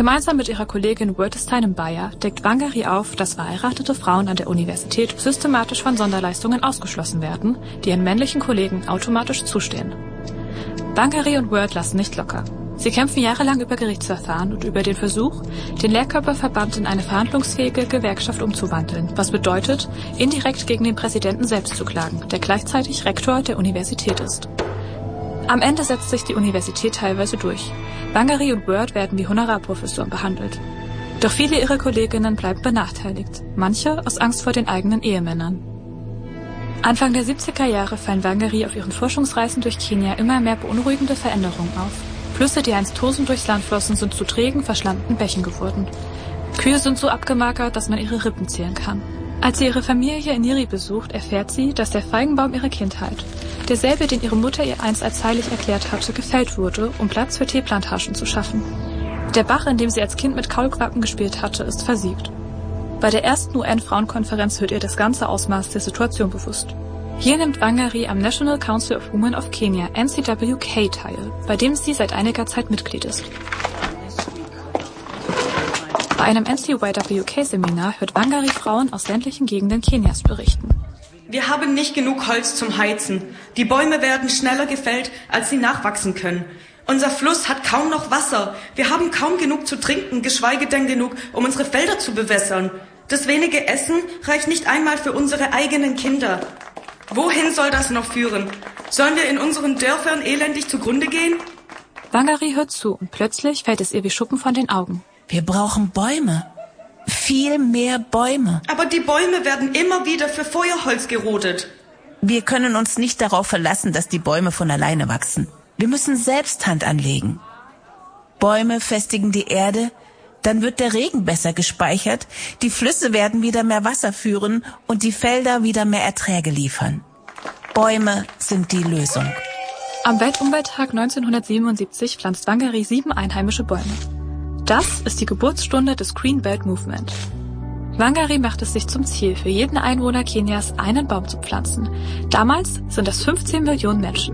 Gemeinsam mit ihrer Kollegin Wertestein Mbaya deckt Wangari auf, dass verheiratete Frauen an der Universität systematisch von Sonderleistungen ausgeschlossen werden, die ihren männlichen Kollegen automatisch zustehen. Wangari und Wert lassen nicht locker. Sie kämpfen jahrelang über Gerichtsverfahren und über den Versuch, den Lehrkörperverband in eine verhandlungsfähige Gewerkschaft umzuwandeln, was bedeutet, indirekt gegen den Präsidenten selbst zu klagen, der gleichzeitig Rektor der Universität ist. Am Ende setzt sich die Universität teilweise durch. Wangari und Wert werden wie Honorarprofessoren behandelt. Doch viele ihrer Kolleginnen bleiben benachteiligt, manche aus Angst vor den eigenen Ehemännern. Anfang der 70er Jahre fallen Wangari auf ihren Forschungsreisen durch Kenia immer mehr beunruhigende Veränderungen auf. Flüsse, die einst tosend durchs Land flossen, sind zu trägen, verschlammten Bächen geworden. Kühe sind so abgemagert, dass man ihre Rippen zählen kann. Als sie ihre Familie in Nyeri besucht, erfährt sie, dass der Feigenbaum ihrer Kindheit, derselbe, den ihre Mutter ihr einst als heilig erklärt hatte, gefällt wurde, um Platz für Teeplantagen zu schaffen. Der Bach, in dem sie als Kind mit Kaulquappen gespielt hatte, ist versiegt. Bei der ersten UN-Frauenkonferenz wird ihr das ganze Ausmaß der Situation bewusst. Hier nimmt Wangari am National Council of Women of Kenya, NCWK, teil, bei dem sie seit einiger Zeit Mitglied ist. Bei einem NCWK-Seminar hört Wangari Frauen aus ländlichen Gegenden Kenias berichten. Wir haben nicht genug Holz zum Heizen. Die Bäume werden schneller gefällt, als sie nachwachsen können. Unser Fluss hat kaum noch Wasser. Wir haben kaum genug zu trinken, geschweige denn genug, um unsere Felder zu bewässern. Das wenige Essen reicht nicht einmal für unsere eigenen Kinder. Wohin soll das noch führen? Sollen wir in unseren Dörfern elendig zugrunde gehen? Wangari hört zu und plötzlich fällt es ihr wie Schuppen von den Augen. Wir brauchen Bäume. Viel mehr Bäume. Aber die Bäume werden immer wieder für Feuerholz gerodet. Wir können uns nicht darauf verlassen, dass die Bäume von alleine wachsen. Wir müssen selbst Hand anlegen. Bäume festigen die Erde, dann wird der Regen besser gespeichert, die Flüsse werden wieder mehr Wasser führen und die Felder wieder mehr Erträge liefern. Bäume sind die Lösung. Am Weltumwelttag 1977 pflanzt Wangari 7 einheimische Bäume. Das ist die Geburtsstunde des Green Belt Movement. Wangari macht es sich zum Ziel, für jeden Einwohner Kenias einen Baum zu pflanzen. Damals sind es 15 Millionen Menschen.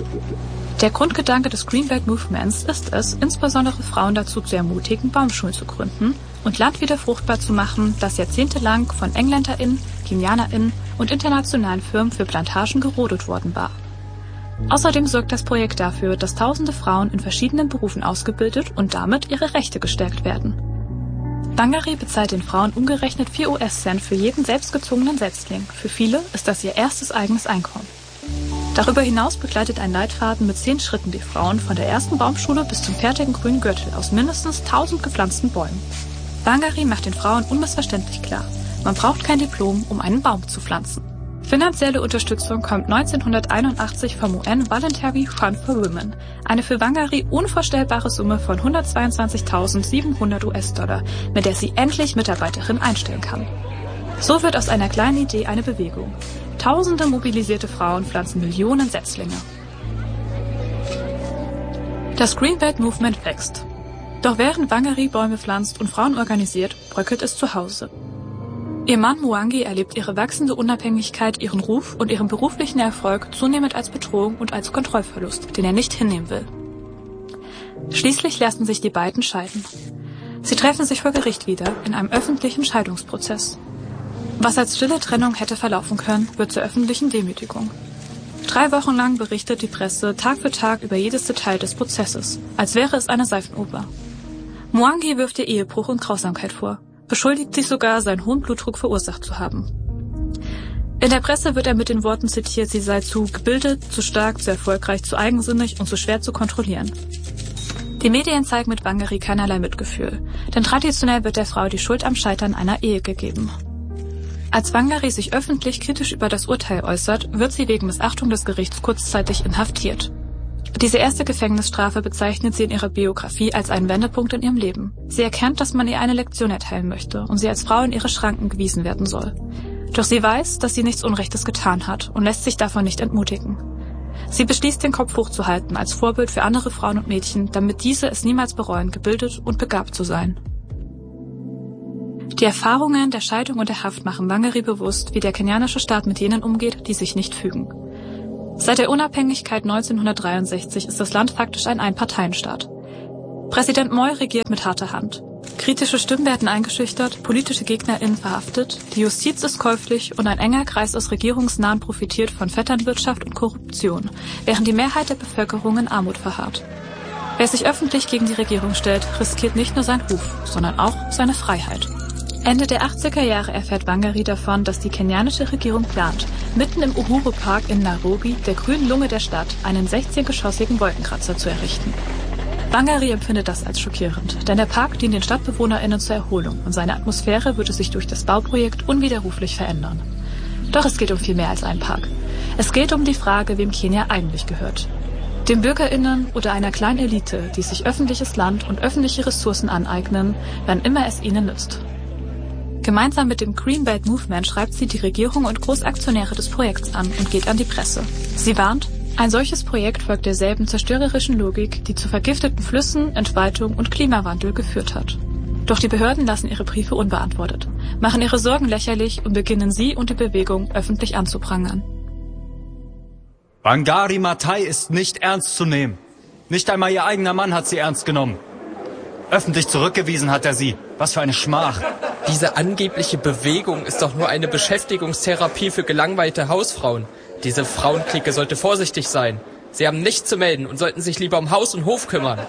Der Grundgedanke des Green Belt Movements ist es, insbesondere Frauen dazu zu ermutigen, Baumschulen zu gründen und Land wieder fruchtbar zu machen, das jahrzehntelang von EngländerInnen, KenianerInnen und internationalen Firmen für Plantagen gerodet worden war. Außerdem sorgt das Projekt dafür, dass tausende Frauen in verschiedenen Berufen ausgebildet und damit ihre Rechte gestärkt werden. Wangari bezahlt den Frauen umgerechnet 4 US-Cent für jeden selbstgezogenen Setzling. Für viele ist das ihr erstes eigenes Einkommen. Darüber hinaus begleitet ein Leitfaden mit 10 Schritten die Frauen von der ersten Baumschule bis zum fertigen grünen Gürtel aus mindestens 1000 gepflanzten Bäumen. Wangari macht den Frauen unmissverständlich klar, man braucht kein Diplom, um einen Baum zu pflanzen. Finanzielle Unterstützung kommt 1981 vom UN Voluntary Fund for Women, eine für Wangari unvorstellbare Summe von 122.700 US-Dollar, mit der sie endlich Mitarbeiterinnen einstellen kann. So wird aus einer kleinen Idee eine Bewegung. Tausende mobilisierte Frauen pflanzen Millionen Setzlinge. Das Green Belt Movement wächst. Doch während Wangari Bäume pflanzt und Frauen organisiert, bröckelt es zu Hause. Ihr Mann Mwangi erlebt ihre wachsende Unabhängigkeit, ihren Ruf und ihren beruflichen Erfolg zunehmend als Bedrohung und als Kontrollverlust, den er nicht hinnehmen will. Schließlich lassen sich die beiden scheiden. Sie treffen sich vor Gericht wieder in einem öffentlichen Scheidungsprozess. Was als stille Trennung hätte verlaufen können, wird zur öffentlichen Demütigung. 3 Wochen lang berichtet die Presse Tag für Tag über jedes Detail des Prozesses, als wäre es eine Seifenoper. Mwangi wirft ihr Ehebruch und Grausamkeit vor, beschuldigt sich sogar, seinen hohen Blutdruck verursacht zu haben. In der Presse wird er mit den Worten zitiert, sie sei zu gebildet, zu stark, zu erfolgreich, zu eigensinnig und zu schwer zu kontrollieren. Die Medien zeigen mit Wangari keinerlei Mitgefühl, denn traditionell wird der Frau die Schuld am Scheitern einer Ehe gegeben. Als Wangari sich öffentlich kritisch über das Urteil äußert, wird sie wegen Missachtung des Gerichts kurzzeitig inhaftiert. Diese erste Gefängnisstrafe bezeichnet sie in ihrer Biografie als einen Wendepunkt in ihrem Leben. Sie erkennt, dass man ihr eine Lektion erteilen möchte und sie als Frau in ihre Schranken gewiesen werden soll. Doch sie weiß, dass sie nichts Unrechtes getan hat und lässt sich davon nicht entmutigen. Sie beschließt, den Kopf hochzuhalten als Vorbild für andere Frauen und Mädchen, damit diese es niemals bereuen, gebildet und begabt zu sein. Die Erfahrungen der Scheidung und der Haft machen Wangari bewusst, wie der kenianische Staat mit jenen umgeht, die sich nicht fügen. Seit der Unabhängigkeit 1963 ist das Land faktisch ein Einparteienstaat. Präsident Moi regiert mit harter Hand. Kritische Stimmen werden eingeschüchtert, politische GegnerInnen verhaftet, die Justiz ist käuflich und ein enger Kreis aus Regierungsnahen profitiert von Vetternwirtschaft und Korruption, während die Mehrheit der Bevölkerung in Armut verharrt. Wer sich öffentlich gegen die Regierung stellt, riskiert nicht nur seinen Ruf, sondern auch seine Freiheit. Ende der 80er Jahre erfährt Wangari davon, dass die kenianische Regierung plant, mitten im Uhuru Park in Nairobi, der grünen Lunge der Stadt, einen 16-geschossigen Wolkenkratzer zu errichten. Wangari empfindet das als schockierend, denn der Park dient den StadtbewohnerInnen zur Erholung und seine Atmosphäre würde sich durch das Bauprojekt unwiderruflich verändern. Doch es geht um viel mehr als einen Park. Es geht um die Frage, wem Kenia eigentlich gehört. Den BürgerInnen oder einer kleinen Elite, die sich öffentliches Land und öffentliche Ressourcen aneignen, wann immer es ihnen nützt. Gemeinsam mit dem Green Belt Movement schreibt sie die Regierung und Großaktionäre des Projekts an und geht an die Presse. Sie warnt, ein solches Projekt folgt derselben zerstörerischen Logik, die zu vergifteten Flüssen, Entwaldung und Klimawandel geführt hat. Doch die Behörden lassen ihre Briefe unbeantwortet, machen ihre Sorgen lächerlich und beginnen sie und die Bewegung öffentlich anzuprangern. Wangari Maathai ist nicht ernst zu nehmen. Nicht einmal ihr eigener Mann hat sie ernst genommen. Öffentlich zurückgewiesen hat er sie. Was für eine Schmach. Diese angebliche Bewegung ist doch nur eine Beschäftigungstherapie für gelangweilte Hausfrauen. Diese Frauenklicke sollte vorsichtig sein. Sie haben nichts zu melden und sollten sich lieber um Haus und Hof kümmern.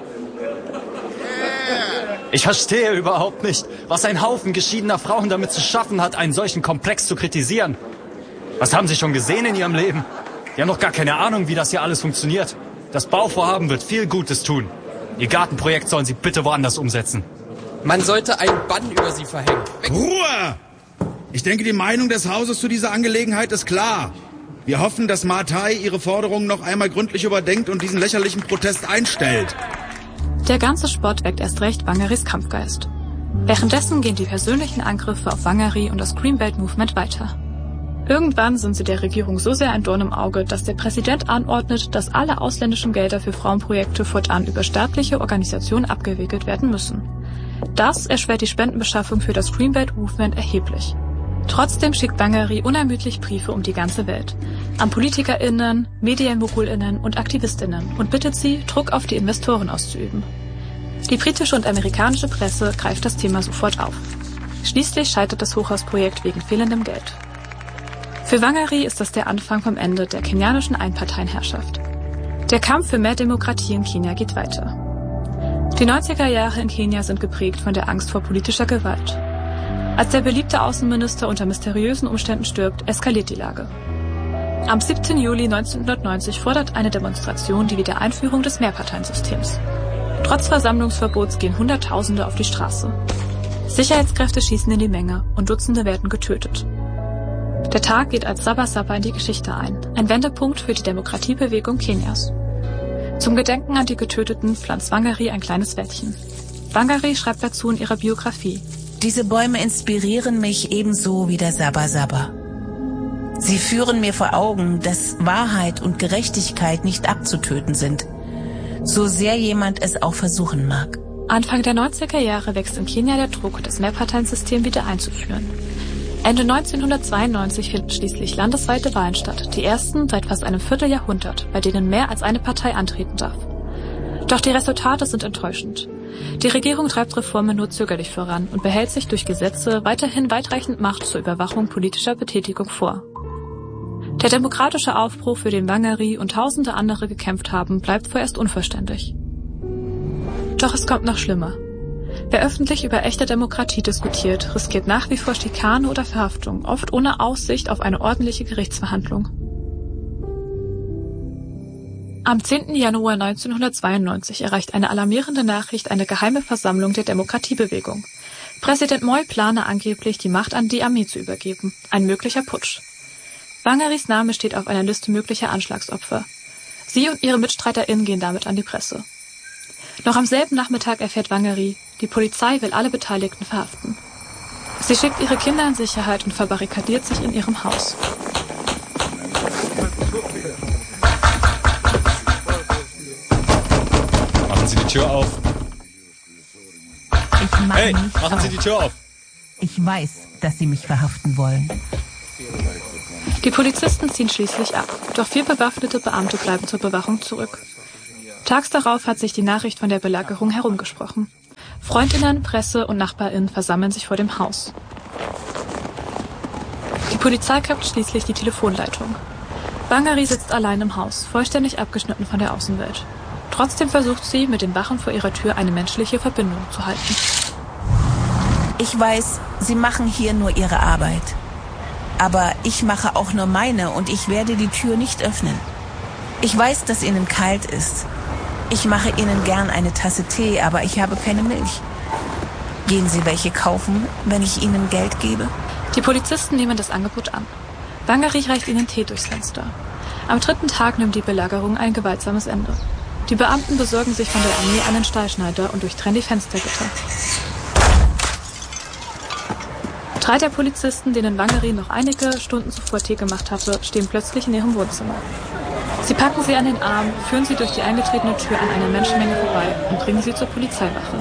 Ich verstehe überhaupt nicht, was ein Haufen geschiedener Frauen damit zu schaffen hat, einen solchen Komplex zu kritisieren. Was haben Sie schon gesehen in Ihrem Leben? Die haben noch gar keine Ahnung, wie das hier alles funktioniert. Das Bauvorhaben wird viel Gutes tun. Ihr Gartenprojekt sollen Sie bitte woanders umsetzen. Man sollte einen Bann über sie verhängen. Ruhe! Ich denke, die Meinung des Hauses zu dieser Angelegenheit ist klar. Wir hoffen, dass Maathai ihre Forderungen noch einmal gründlich überdenkt und diesen lächerlichen Protest einstellt. Der ganze Spott weckt erst recht Wangaris Kampfgeist. Währenddessen gehen die persönlichen Angriffe auf Wangari und das Green Belt Movement weiter. Irgendwann sind sie der Regierung so sehr ein Dorn im Auge, dass der Präsident anordnet, dass alle ausländischen Gelder für Frauenprojekte fortan über staatliche Organisationen abgewickelt werden müssen. Das erschwert die Spendenbeschaffung für das Green Belt Movement erheblich. Trotzdem schickt Wangari unermüdlich Briefe um die ganze Welt. An PolitikerInnen, MedienmogulInnen und AktivistInnen und bittet sie, Druck auf die Investoren auszuüben. Die britische und amerikanische Presse greift das Thema sofort auf. Schließlich scheitert das Hochhausprojekt wegen fehlendem Geld. Für Wangari ist das der Anfang vom Ende der kenianischen Einparteienherrschaft. Der Kampf für mehr Demokratie in Kenia geht weiter. Die 90er Jahre in Kenia sind geprägt von der Angst vor politischer Gewalt. Als der beliebte Außenminister unter mysteriösen Umständen stirbt, eskaliert die Lage. Am 7. Juli 1990 fordert eine Demonstration die Wiedereinführung des Mehrparteiensystems. Trotz Versammlungsverbots gehen Hunderttausende auf die Straße. Sicherheitskräfte schießen in die Menge und Dutzende werden getötet. Der Tag geht als Saba Saba in die Geschichte ein Wendepunkt für die Demokratiebewegung Kenias. Zum Gedenken an die Getöteten pflanzt Wangari ein kleines Wäldchen. Wangari schreibt dazu in ihrer Biografie: Diese Bäume inspirieren mich ebenso wie der Saba Saba. Sie führen mir vor Augen, dass Wahrheit und Gerechtigkeit nicht abzutöten sind, so sehr jemand es auch versuchen mag. Anfang der 90er Jahre wächst in Kenia der Druck, das Mehrparteiensystem wieder einzuführen. Ende 1992 finden schließlich landesweite Wahlen statt, die ersten seit fast einem Vierteljahrhundert, bei denen mehr als eine Partei antreten darf. Doch die Resultate sind enttäuschend. Die Regierung treibt Reformen nur zögerlich voran und behält sich durch Gesetze weiterhin weitreichend Macht zur Überwachung politischer Betätigung vor. Der demokratische Aufbruch, für den Wangari und tausende andere gekämpft haben, bleibt vorerst unvollständig. Doch es kommt noch schlimmer. Wer öffentlich über echte Demokratie diskutiert, riskiert nach wie vor Schikane oder Verhaftung, oft ohne Aussicht auf eine ordentliche Gerichtsverhandlung. Am 10. Januar 1992 erreicht eine alarmierende Nachricht eine geheime Versammlung der Demokratiebewegung. Präsident Moi plane angeblich, die Macht an die Armee zu übergeben. Ein möglicher Putsch. Wangaris Name steht auf einer Liste möglicher Anschlagsopfer. Sie und ihre MitstreiterInnen gehen damit an die Presse. Noch am selben Nachmittag erfährt Wangari, die Polizei will alle Beteiligten verhaften. Sie schickt ihre Kinder in Sicherheit und verbarrikadiert sich in ihrem Haus. Machen Sie die Tür auf. Ich mache Hey, nicht machen Sie die Tür auf. Ich weiß, dass Sie mich verhaften wollen. Die Polizisten ziehen schließlich ab, doch 4 bewaffnete Beamte bleiben zur Bewachung zurück. Tags darauf hat sich die Nachricht von der Belagerung herumgesprochen. Freundinnen, Presse und NachbarInnen versammeln sich vor dem Haus. Die Polizei kappt schließlich die Telefonleitung. Wangari sitzt allein im Haus, vollständig abgeschnitten von der Außenwelt. Trotzdem versucht sie, mit den Wachen vor ihrer Tür eine menschliche Verbindung zu halten. Ich weiß, Sie machen hier nur Ihre Arbeit. Aber ich mache auch nur meine und ich werde die Tür nicht öffnen. Ich weiß, dass Ihnen kalt ist. Ich mache Ihnen gern eine Tasse Tee, aber ich habe keine Milch. Gehen Sie welche kaufen, wenn ich Ihnen Geld gebe? Die Polizisten nehmen das Angebot an. Wangari reicht ihnen Tee durchs Fenster. Am 3. Tag nimmt die Belagerung ein gewaltsames Ende. Die Beamten besorgen sich von der Armee einen Stahlschneider und durchtrennen die Fenstergitter. 3 der Polizisten, denen Wangari noch einige Stunden zuvor Tee gemacht hatte, stehen plötzlich in ihrem Wohnzimmer. Sie packen sie an den Arm, führen sie durch die eingetretene Tür an einer Menschenmenge vorbei und bringen sie zur Polizeiwache.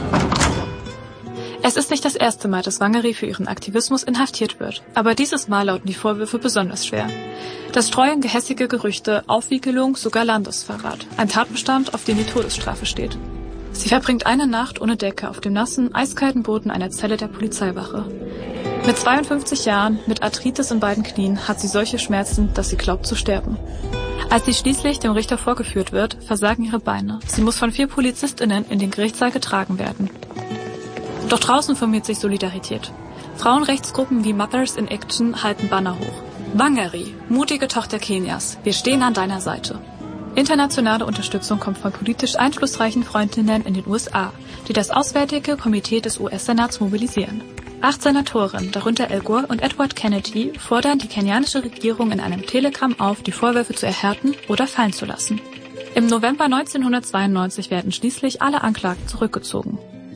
Es ist nicht das erste Mal, dass Wangari für ihren Aktivismus inhaftiert wird, aber dieses Mal lauten die Vorwürfe besonders schwer. Das streuen gehässige Gerüchte, Aufwiegelung, sogar Landesverrat, ein Tatbestand, auf den die Todesstrafe steht. Sie verbringt eine Nacht ohne Decke auf dem nassen, eiskalten Boden einer Zelle der Polizeiwache. Mit 52 Jahren, mit Arthritis in beiden Knien, hat sie solche Schmerzen, dass sie glaubt zu sterben. Als sie schließlich dem Richter vorgeführt wird, versagen ihre Beine. Sie muss von 4 PolizistInnen in den Gerichtssaal getragen werden. Doch draußen formiert sich Solidarität. Frauenrechtsgruppen wie Mothers in Action halten Banner hoch. Wangari, mutige Tochter Kenias, wir stehen an deiner Seite. Internationale Unterstützung kommt von politisch einflussreichen Freundinnen in den USA, die das Auswärtige Komitee des US-Senats mobilisieren. 8 Senatoren, darunter Al Gore und Edward Kennedy, fordern die kenianische Regierung in einem Telegramm auf, die Vorwürfe zu erhärten oder fallen zu lassen. Im November 1992 werden schließlich alle Anklagen zurückgezogen.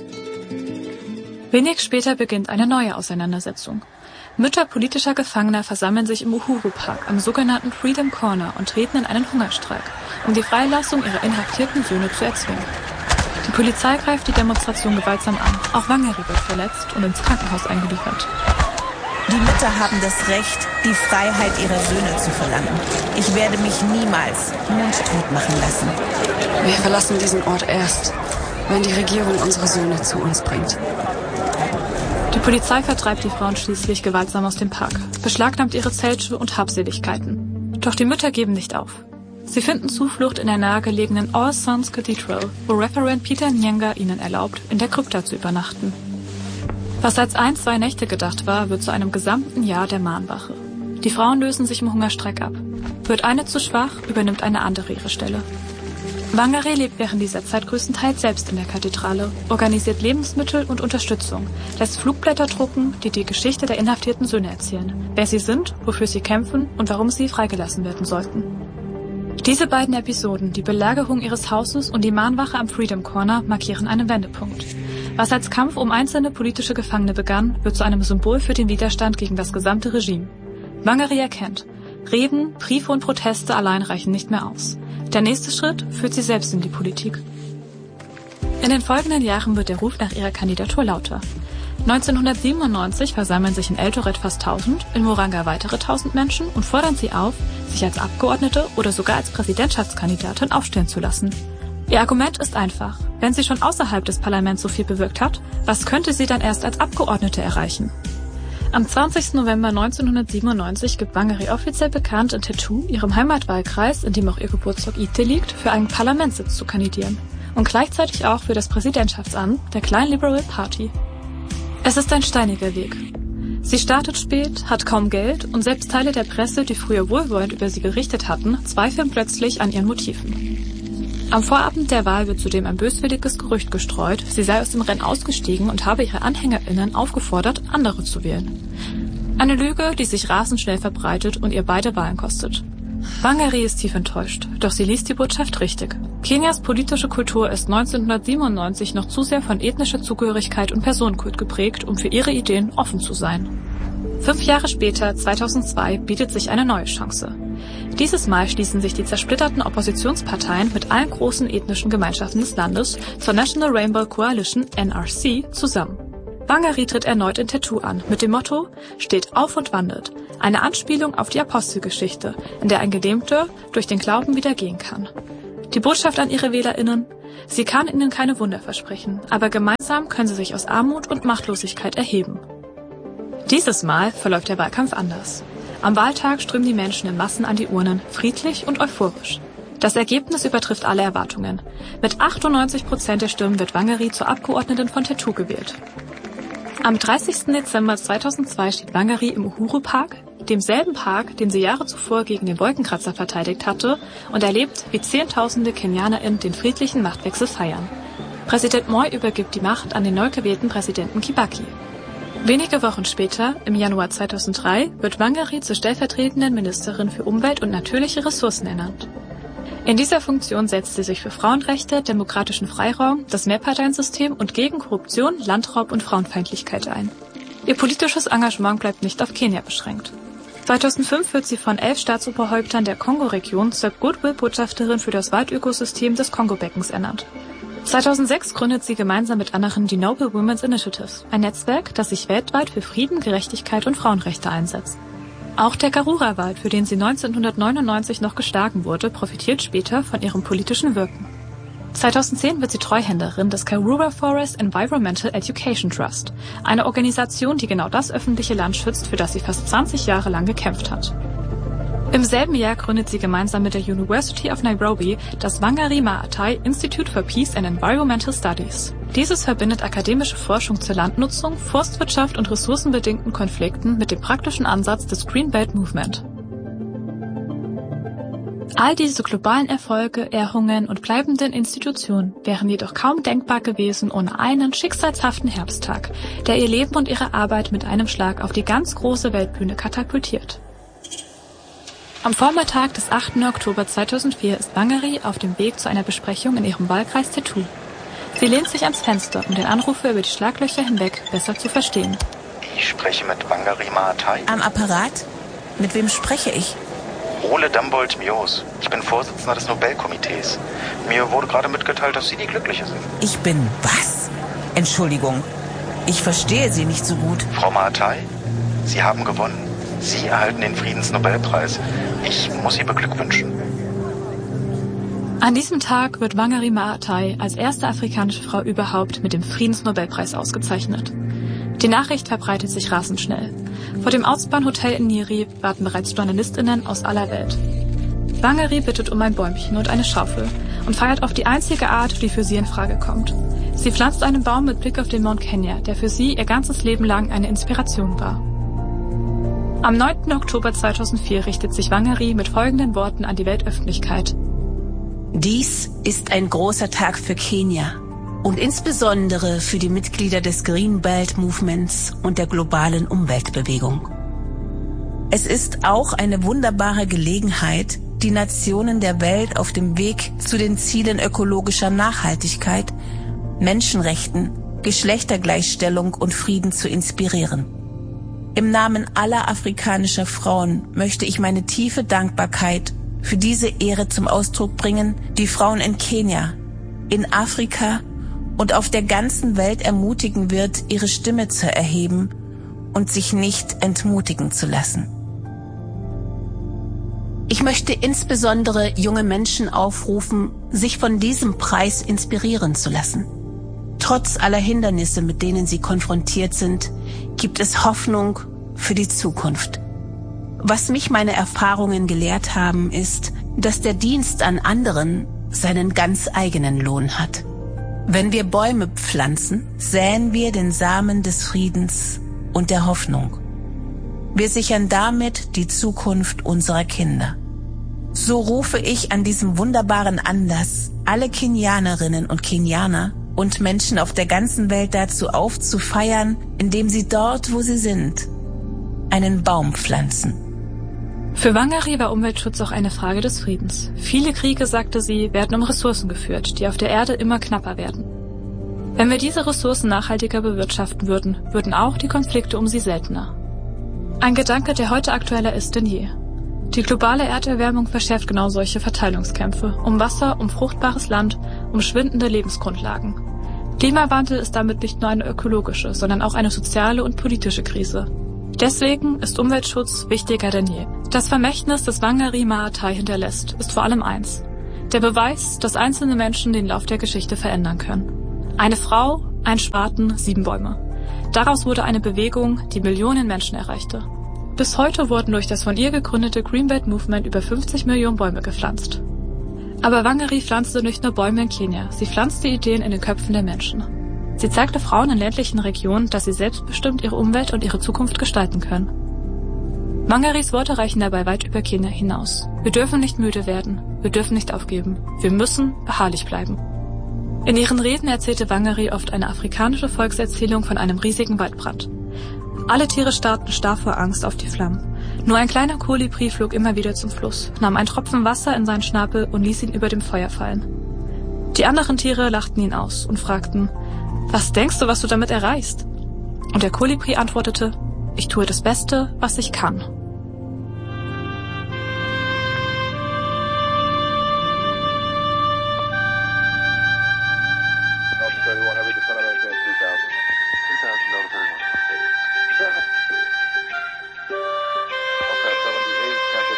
Wenig später beginnt eine neue Auseinandersetzung. Mütter politischer Gefangener versammeln sich im Uhuru Park am sogenannten Freedom Corner und treten in einen Hungerstreik, um die Freilassung ihrer inhaftierten Söhne zu erzwingen. Die Polizei greift die Demonstration gewaltsam an. Auch Wangari wird verletzt und ins Krankenhaus eingeliefert. Die Mütter haben das Recht, die Freiheit ihrer Söhne zu verlangen. Ich werde mich niemals mundtot machen lassen. Wir verlassen diesen Ort erst, wenn die Regierung unsere Söhne zu uns bringt. Die Polizei vertreibt die Frauen schließlich gewaltsam aus dem Park, beschlagnahmt ihre Zelte und Habseligkeiten. Doch die Mütter geben nicht auf. Sie finden Zuflucht in der nahegelegenen All Saints Cathedral, wo Reverend Peter Nyenga ihnen erlaubt, in der Krypta zu übernachten. Was als 1-2 Nächte gedacht war, wird zu einem gesamten Jahr der Mahnwache. Die Frauen lösen sich im Hungerstreik ab. Wird eine zu schwach, übernimmt eine andere ihre Stelle. Wangari lebt während dieser Zeit größtenteils selbst in der Kathedrale, organisiert Lebensmittel und Unterstützung, lässt Flugblätter drucken, die die Geschichte der inhaftierten Söhne erzählen, wer sie sind, wofür sie kämpfen und warum sie freigelassen werden sollten. Diese beiden Episoden, die Belagerung ihres Hauses und die Mahnwache am Freedom Corner, markieren einen Wendepunkt. Was als Kampf um einzelne politische Gefangene begann, wird zu einem Symbol für den Widerstand gegen das gesamte Regime. Wangari erkennt, Reden, Briefe und Proteste allein reichen nicht mehr aus. Der nächste Schritt führt sie selbst in die Politik. In den folgenden Jahren wird der Ruf nach ihrer Kandidatur lauter. 1997 versammeln sich in Eldoret fast 1000, in Muranga weitere 1000 Menschen und fordern sie auf, sich als Abgeordnete oder sogar als Präsidentschaftskandidatin aufstellen zu lassen. Ihr Argument ist einfach. Wenn sie schon außerhalb des Parlaments so viel bewirkt hat, was könnte sie dann erst als Abgeordnete erreichen? Am 20. November 1997 gibt Wangari offiziell bekannt, in Tetu, ihrem Heimatwahlkreis, in dem auch ihr Geburtsort Ite liegt, für einen Parlamentssitz zu kandidieren. Und gleichzeitig auch für das Präsidentschaftsamt der kleinen Liberal Party. Es ist ein steiniger Weg. Sie startet spät, hat kaum Geld und selbst Teile der Presse, die früher wohlwollend über sie berichtet hatten, zweifeln plötzlich an ihren Motiven. Am Vorabend der Wahl wird zudem ein böswilliges Gerücht gestreut, sie sei aus dem Rennen ausgestiegen und habe ihre AnhängerInnen aufgefordert, andere zu wählen. Eine Lüge, die sich rasend schnell verbreitet und ihr beide Wahlen kostet. Wangari ist tief enttäuscht, doch sie liest die Botschaft richtig. Kenias politische Kultur ist 1997 noch zu sehr von ethnischer Zugehörigkeit und Personenkult geprägt, um für ihre Ideen offen zu sein. 5 Jahre später, 2002, bietet sich eine neue Chance. Dieses Mal schließen sich die zersplitterten Oppositionsparteien mit allen großen ethnischen Gemeinschaften des Landes zur National Rainbow Coalition, NRC, zusammen. Wangari tritt erneut in Tetu an, mit dem Motto »Steht auf und wandelt«, eine Anspielung auf die Apostelgeschichte, in der ein Gelähmter durch den Glauben wieder gehen kann. Die Botschaft an ihre WählerInnen: Sie kann ihnen keine Wunder versprechen, aber gemeinsam können sie sich aus Armut und Machtlosigkeit erheben. Dieses Mal verläuft der Wahlkampf anders. Am Wahltag strömen die Menschen in Massen an die Urnen, friedlich und euphorisch. Das Ergebnis übertrifft alle Erwartungen. Mit 98% der Stimmen wird Wangari zur Abgeordneten von Tetu gewählt. Am 30. Dezember 2002 steht Wangari im Uhuru Park, demselben Park, den sie Jahre zuvor gegen den Wolkenkratzer verteidigt hatte, und erlebt, wie Zehntausende KenianerInnen den friedlichen Machtwechsel feiern. Präsident Moi übergibt die Macht an den neu gewählten Präsidenten Kibaki. Wenige Wochen später, im Januar 2003, wird Wangari zur stellvertretenden Ministerin für Umwelt und natürliche Ressourcen ernannt. In dieser Funktion setzt sie sich für Frauenrechte, demokratischen Freiraum, das Mehrparteiensystem und gegen Korruption, Landraub und Frauenfeindlichkeit ein. Ihr politisches Engagement bleibt nicht auf Kenia beschränkt. 2005 wird sie von 11 Staatsoberhäuptern der Kongo-Region zur Goodwill-Botschafterin für das Waldökosystem des Kongo-Beckens ernannt. 2006 gründet sie gemeinsam mit anderen die Noble Women's Initiative, ein Netzwerk, das sich weltweit für Frieden, Gerechtigkeit und Frauenrechte einsetzt. Auch der Karura-Wald, für den sie 1999 noch geschlagen wurde, profitiert später von ihrem politischen Wirken. 2010 wird sie Treuhänderin des Karura Forest Environmental Education Trust, eine Organisation, die genau das öffentliche Land schützt, für das sie fast 20 Jahre lang gekämpft hat. Im selben Jahr gründet sie gemeinsam mit der University of Nairobi das Wangari Maathai Institute for Peace and Environmental Studies. Dieses verbindet akademische Forschung zur Landnutzung, Forstwirtschaft und ressourcenbedingten Konflikten mit dem praktischen Ansatz des Green Belt Movement. All diese globalen Erfolge, Ehrungen und bleibenden Institutionen wären jedoch kaum denkbar gewesen ohne einen schicksalshaften Herbsttag, der ihr Leben und ihre Arbeit mit einem Schlag auf die ganz große Weltbühne katapultiert. Am Vormittag des 8. Oktober 2004 ist Wangari auf dem Weg zu einer Besprechung in ihrem Wahlkreis Tetu. Sie lehnt sich ans Fenster, um den Anrufer über die Schlaglöcher hinweg besser zu verstehen. Ich spreche mit Wangari Maathai. Am Apparat? Mit wem spreche ich? Ole Dambold-Mios. Ich bin Vorsitzender des Nobelkomitees. Mir wurde gerade mitgeteilt, dass Sie die Glückliche sind. Ich bin was? Entschuldigung, ich verstehe Sie nicht so gut. Frau Maathai, Sie haben gewonnen. Sie erhalten den Friedensnobelpreis. Ich muss Sie beglückwünschen. An diesem Tag wird Wangari Maathai als erste afrikanische Frau überhaupt mit dem Friedensnobelpreis ausgezeichnet. Die Nachricht verbreitet sich rasend schnell. Vor dem Ausbahnhotel in Nyeri warten bereits JournalistInnen aus aller Welt. Wangari bittet um ein Bäumchen und eine Schaufel und feiert auf die einzige Art, die für sie in Frage kommt. Sie pflanzt einen Baum mit Blick auf den Mount Kenya, der für sie ihr ganzes Leben lang eine Inspiration war. Am 9. Oktober 2004 richtet sich Wangari mit folgenden Worten an die Weltöffentlichkeit. Dies ist ein großer Tag für Kenia und insbesondere für die Mitglieder des Green Belt Movements und der globalen Umweltbewegung. Es ist auch eine wunderbare Gelegenheit, die Nationen der Welt auf dem Weg zu den Zielen ökologischer Nachhaltigkeit, Menschenrechten, Geschlechtergleichstellung und Frieden zu inspirieren. Im Namen aller afrikanischer Frauen möchte ich meine tiefe Dankbarkeit für diese Ehre zum Ausdruck bringen, die Frauen in Kenia, in Afrika und auf der ganzen Welt ermutigen wird, ihre Stimme zu erheben und sich nicht entmutigen zu lassen. Ich möchte insbesondere junge Menschen aufrufen, sich von diesem Preis inspirieren zu lassen. Trotz aller Hindernisse, mit denen sie konfrontiert sind, gibt es Hoffnung für die Zukunft. Was mich meine Erfahrungen gelehrt haben, ist, dass der Dienst an anderen seinen ganz eigenen Lohn hat. Wenn wir Bäume pflanzen, säen wir den Samen des Friedens und der Hoffnung. Wir sichern damit die Zukunft unserer Kinder. So rufe ich an diesem wunderbaren Anlass alle Kenianerinnen und Kenianer und Menschen auf der ganzen Welt dazu auf, zu feiern, indem sie dort, wo sie sind, einen Baum pflanzen. Für Wangari war Umweltschutz auch eine Frage des Friedens. Viele Kriege, sagte sie, werden um Ressourcen geführt, die auf der Erde immer knapper werden. Wenn wir diese Ressourcen nachhaltiger bewirtschaften würden, würden auch die Konflikte um sie seltener. Ein Gedanke, der heute aktueller ist denn je. Die globale Erderwärmung verschärft genau solche Verteilungskämpfe um Wasser, um fruchtbares Land, um schwindende Lebensgrundlagen. Klimawandel ist damit nicht nur eine ökologische, sondern auch eine soziale und politische Krise. Deswegen ist Umweltschutz wichtiger denn je. Das Vermächtnis, das Wangari Maathai hinterlässt, ist vor allem eins: Der Beweis, dass einzelne Menschen den Lauf der Geschichte verändern können. Eine Frau, ein Spaten, 7 Bäume. Daraus wurde eine Bewegung, die Millionen Menschen erreichte. Bis heute wurden durch das von ihr gegründete Green Belt Movement über 50 Millionen Bäume gepflanzt. Aber Wangari pflanzte nicht nur Bäume in Kenia, sie pflanzte Ideen in den Köpfen der Menschen. Sie zeigte Frauen in ländlichen Regionen, dass sie selbstbestimmt ihre Umwelt und ihre Zukunft gestalten können. Wangaris Worte reichen dabei weit über Kenia hinaus. Wir dürfen nicht müde werden, wir dürfen nicht aufgeben, wir müssen beharrlich bleiben. In ihren Reden erzählte Wangari oft eine afrikanische Volkserzählung von einem riesigen Waldbrand. Alle Tiere starrten starr vor Angst auf die Flammen. Nur ein kleiner Kolibri flog immer wieder zum Fluss, nahm einen Tropfen Wasser in seinen Schnabel und ließ ihn über dem Feuer fallen. Die anderen Tiere lachten ihn aus und fragten, was denkst du, was du damit erreichst? Und der Kolibri antwortete, ich tue das Beste, was ich kann.